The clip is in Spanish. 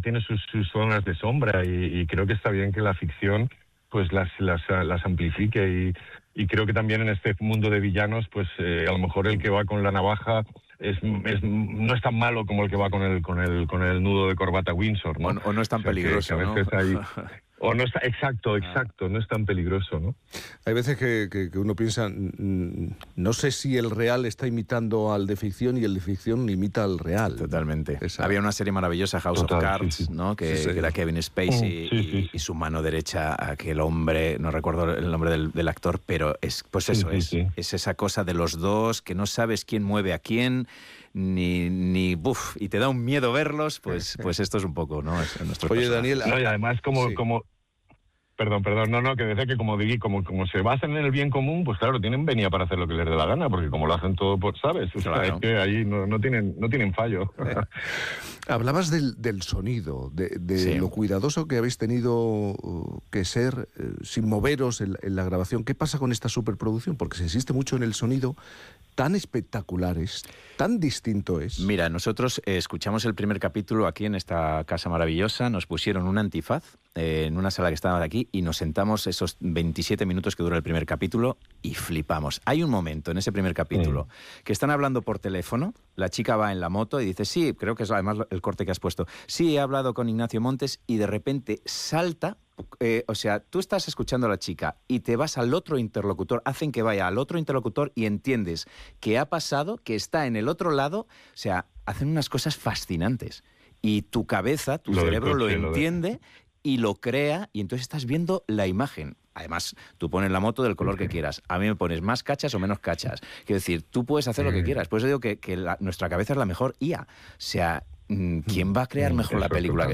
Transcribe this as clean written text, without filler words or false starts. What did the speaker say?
tiene sus zonas de sombra y creo que está bien que la ficción pues las amplifique y creo que también en este mundo de villanos pues a lo mejor el que va con la navaja no es tan malo como el que va con el nudo de corbata Windsor, ¿no? O no es tan peligroso, que a veces ¿no? o no está, exacto, no es tan peligroso, ¿no? Hay veces que uno piensa, no sé si el real está imitando al de ficción y el de ficción imita al real. Totalmente. Había una serie maravillosa, House of Cards, sí. ¿no? Que era Kevin Spacey y su mano derecha, aquel hombre, no recuerdo el nombre del actor, pero es esa cosa de los dos, que no sabes quién mueve a quién, y te da un miedo verlos, pues esto es un poco, ¿no? Es nuestro Oye, personaje. Daniel... No, y además Perdón, que decía que como se basan en el bien común, pues claro, tienen venia para hacer lo que les dé la gana, porque como lo hacen todo, ¿sabes? O sea, es que ahí no tienen fallo. Hablabas del sonido, de lo cuidadoso que habéis tenido que ser sin moveros en la grabación. ¿Qué pasa con esta superproducción? Porque se insiste mucho en el sonido, tan espectacular es, tan distinto es. Mira, nosotros escuchamos el primer capítulo aquí en esta casa maravillosa, nos pusieron un antifaz en una sala que estaba de aquí y nos sentamos esos 27 minutos que dura el primer capítulo y flipamos. Hay un momento en ese primer capítulo que están hablando por teléfono, la chica va en la moto y dice, sí, creo que es además el corte que has puesto, sí, he hablado con Ignacio Montes, y de repente salta. O sea, tú estás escuchando a la chica y te vas al otro interlocutor, hacen que vaya al otro interlocutor y entiendes qué ha pasado, que está en el otro lado. O sea, hacen unas cosas fascinantes. Y tu cabeza, tu cerebro lo entiende y lo crea, y entonces estás viendo la imagen. Además, tú pones la moto del color que quieras. A mí me pones más cachas o menos cachas. Quiero decir, tú puedes hacer lo que quieras. Por eso digo que nuestra cabeza es la mejor IA. O sea, ¿quién va a crear mejor la película que